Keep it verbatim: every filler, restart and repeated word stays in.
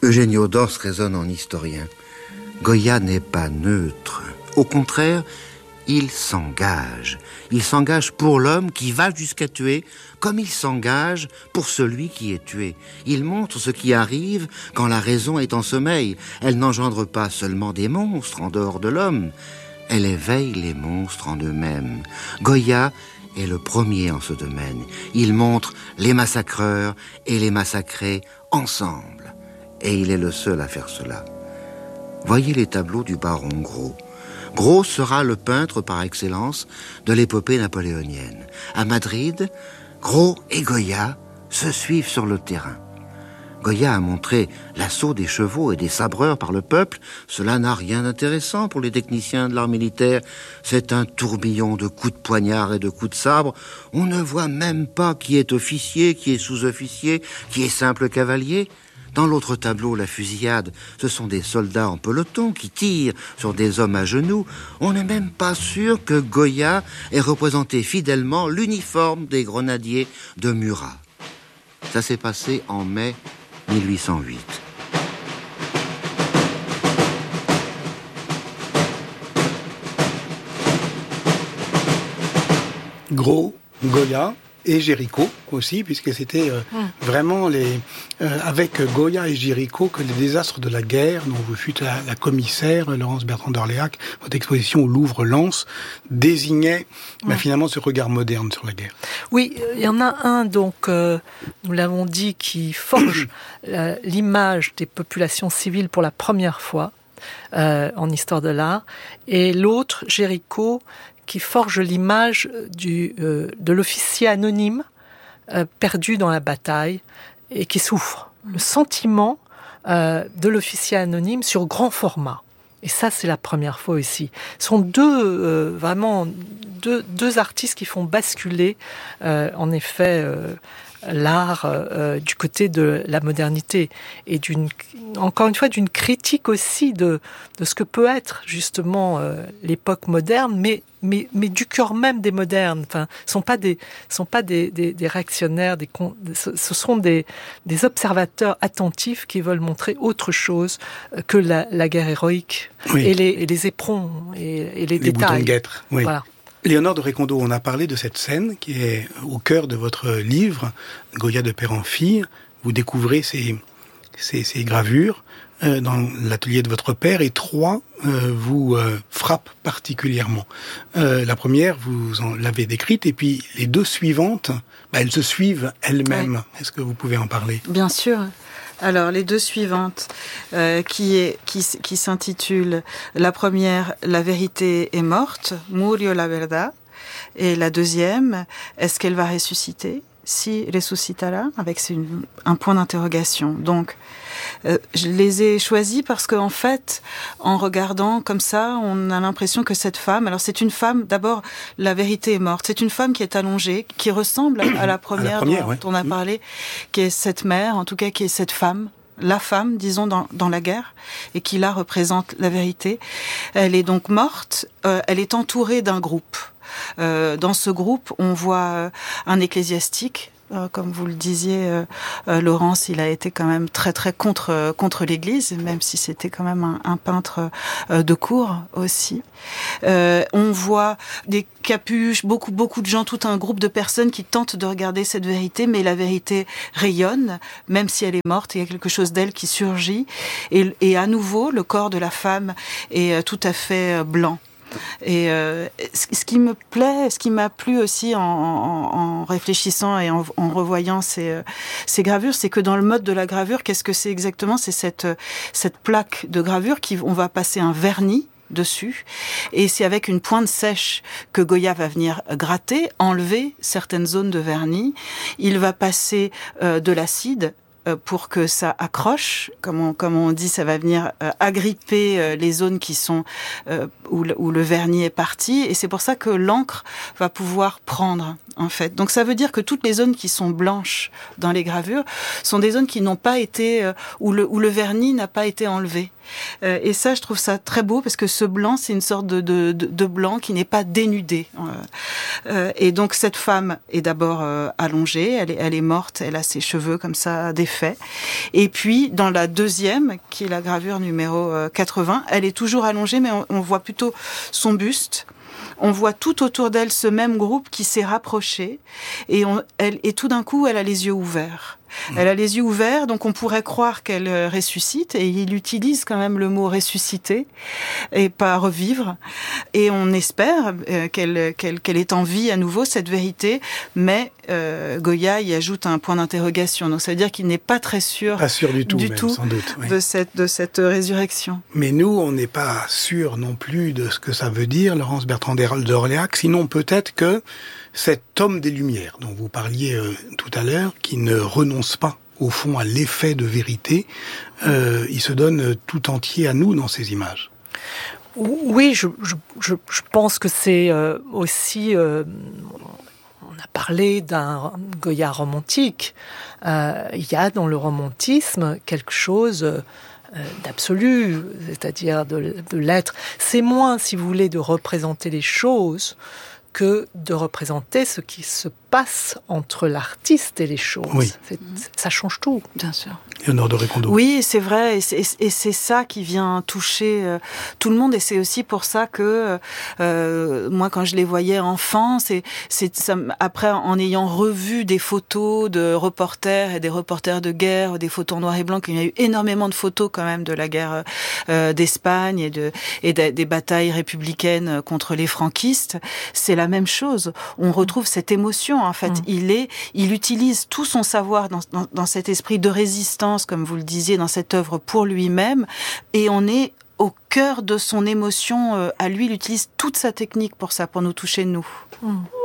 Eugénio d'Ors raisonne en historien. Goya n'est pas neutre. Au contraire, il s'engage. Il s'engage pour l'homme qui va jusqu'à tuer, comme il s'engage pour celui qui est tué. Il montre ce qui arrive quand la raison est en sommeil. Elle n'engendre pas seulement des monstres en dehors de l'homme, elle éveille les monstres en eux-mêmes. Goya est le premier en ce domaine. Il montre les massacreurs et les massacrés ensemble. Et il est le seul à faire cela. Voyez les tableaux du baron Gros. Gros sera le peintre par excellence de l'épopée napoléonienne. À Madrid, Gros et Goya se suivent sur le terrain. Goya a montré l'assaut des chevaux et des sabreurs par le peuple. Cela n'a rien d'intéressant pour les techniciens de l'art militaire. C'est un tourbillon de coups de poignard et de coups de sabre. On ne voit même pas qui est officier, qui est sous-officier, qui est simple cavalier. Dans l'autre tableau, la fusillade, ce sont des soldats en peloton qui tirent sur des hommes à genoux. On n'est même pas sûr que Goya ait représenté fidèlement l'uniforme des grenadiers de Murat. Ça s'est passé en mai mille huit cent huit. Gros, Goya et Géricault aussi, puisque c'était euh, mmh. vraiment les, euh, avec Goya et Géricault que les désastres de la guerre, dont vous fûtes la, la commissaire, Laurence Bertrand d'Orléac, votre exposition au Louvre-Lens, désignait mmh. bah, finalement ce regard moderne sur la guerre. Oui, il y en a un, donc, euh, nous l'avons dit, qui forge euh, l'image des populations civiles pour la première fois euh, en histoire de l'art, et l'autre, Géricault, qui forge l'image du, euh, de l'officier anonyme euh, perdu dans la bataille et qui souffre. Le sentiment euh, de l'officier anonyme sur grand format. Et ça, c'est la première fois aussi. Ce sont deux, euh, vraiment, deux, deux artistes qui font basculer, euh, en effet, euh, l'art euh, du côté de la modernité et d'une, encore une fois, d'une critique aussi de, de ce que peut être justement euh, l'époque moderne, mais, mais, mais du cœur même des modernes. Enfin, ce sont pas des, sont pas des, des, des réactionnaires, des, ce sont des, des observateurs attentifs qui veulent montrer autre chose que la, la guerre héroïque oui. et, les, et les éperons et, et les, les détails. Boutons de guêtre, oui. Voilà. Léonore de Récondo, on a parlé de cette scène qui est au cœur de votre livre, Goya de père en fille. Vous découvrez ces, ces, ces gravures euh, dans l'atelier de votre père et trois euh, vous euh, frappent particulièrement. Euh, la première, vous en l'avez décrite, et puis les deux suivantes, bah, elles se suivent elles-mêmes. Ouais. Est-ce que vous pouvez en parler ? Bien sûr. Alors, les deux suivantes, euh, qui, est, qui, qui s'intitulent, la première, La vérité est morte, Murió la verdad, et la deuxième, Est-ce qu'elle va ressusciter ? Si ressuscitera, avec une, un point d'interrogation. Donc, euh, je les ai choisis parce qu'en fait, en regardant comme ça, on a l'impression que cette femme, alors c'est une femme, d'abord, la vérité est morte, c'est une femme qui est allongée, qui ressemble à la première, à la première dont, ouais. dont on a parlé, qui est cette mère, en tout cas qui est cette femme, la femme, disons, dans, dans la guerre, et qui là représente la vérité. Elle est donc morte, euh, elle est entourée d'un groupe. Euh, dans ce groupe, on voit un ecclésiastique. Euh, comme vous le disiez, euh, euh, Laurence, il a été quand même très très contre euh, contre l'Église, même si c'était quand même un, un peintre euh, de cour aussi. Euh, on voit des capuches, beaucoup beaucoup de gens, tout un groupe de personnes qui tentent de regarder cette vérité, mais la vérité rayonne, même si elle est morte. Il y a quelque chose d'elle qui surgit, et, et à nouveau, le corps de la femme est euh, tout à fait euh, blanc. Et euh, ce qui me plaît, ce qui m'a plu aussi en, en, en réfléchissant et en, en revoyant ces, ces gravures, c'est que dans le mode de la gravure, qu'est-ce que c'est exactement ? C'est cette, cette plaque de gravure qui, on va passer un vernis dessus, et c'est avec une pointe sèche que Goya va venir gratter, enlever certaines zones de vernis. Il va passer euh, de l'acide pour que ça accroche, comme on, comme on dit, ça va venir euh, agripper euh, les zones qui sont euh, où, le, où le vernis est parti, et c'est pour ça que l'encre va pouvoir prendre, en fait. Donc ça veut dire que toutes les zones qui sont blanches dans les gravures sont des zones qui n'ont pas été, euh, où, le, où le vernis n'a pas été enlevé. Euh, et ça, je trouve ça très beau parce que ce blanc, c'est une sorte de, de, de, de blanc qui n'est pas dénudé. Euh, et donc cette femme est d'abord euh, allongée, elle est, elle est morte, elle a ses cheveux comme ça défaits. Et puis dans la deuxième, qui est la gravure numéro quatre-vingts, elle est toujours allongée, mais on, on voit plutôt son buste. On voit tout autour d'elle ce même groupe qui s'est rapproché et, on, elle, et tout d'un coup, elle a les yeux ouverts. Elle a les yeux ouverts, donc on pourrait croire qu'elle ressuscite, et il utilise quand même le mot ressusciter et pas revivre. Et on espère qu'elle, qu'elle, qu'elle est en vie à nouveau, cette vérité, mais euh, Goya y ajoute un point d'interrogation. Donc ça veut dire qu'il n'est pas très sûr, pas sûr du tout, du même, tout sans doute, oui. de, cette, de cette résurrection. Mais nous, on n'est pas sûr non plus de ce que ça veut dire, Laurence Bertrand d'Orléac, sinon peut-être que cet homme des Lumières dont vous parliez euh, tout à l'heure, qui ne renonce pas au fond à l'effet de vérité, euh, il se donne tout entier à nous dans ces images. Oui, je, je, je pense que c'est euh, aussi... Euh, on a parlé d'un Goya romantique. Euh, il y a dans le romantisme quelque chose... Euh, d'absolu, c'est-à-dire de, de l'être. C'est moins, si vous voulez, de représenter les choses que de représenter ce qui se passe entre l'artiste et les choses. Oui. C'est, ça change tout. Bien sûr. Léonore de Récondo. Oui, c'est vrai, et c'est, et c'est ça qui vient toucher euh, tout le monde, et c'est aussi pour ça que euh, moi, quand je les voyais enfants, c'est, c'est ça, après, en ayant revu des photos de reporters et des reporters de guerre, des photos en noir et blanc, il y a eu énormément de photos quand même de la guerre euh, d'Espagne et, de, et de, des batailles républicaines contre les franquistes. C'est la même chose. On retrouve cette émotion. En fait, mmh. il est, il utilise tout son savoir dans, dans, dans cet esprit de résistance, comme vous le disiez, dans cette œuvre pour lui-même, et on est au cœur de son émotion. À lui, il utilise toute sa technique pour ça, pour nous toucher nous. Mmh.